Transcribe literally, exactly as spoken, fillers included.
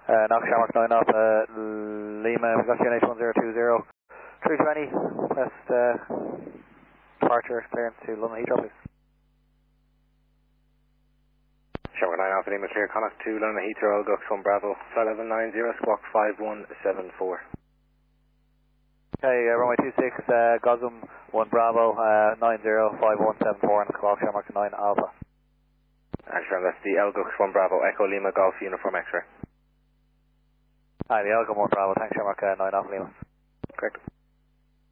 Uh, Knock Shamrock nine Alpha Lima, we've got you on H one zero two zero. three twenty, request uh, departure clearance to London Heathrow, please. Shamrock nine Alpha Lima, clear contact to London Heathrow, Gux one Bravo, flight level nine zero, squawk five one seven four. Okay, uh, runway two six, uh, Gosum one Bravo, uh, nine zero, five one seven four, and squawk Shamrock nine Alpha. Actually, that's the L Gux one Bravo, Echo Lima Golf Uniform X-ray. Hi, the Elgin one Bravo, thanks Shamrock uh, nine Alpha Lima. Correct.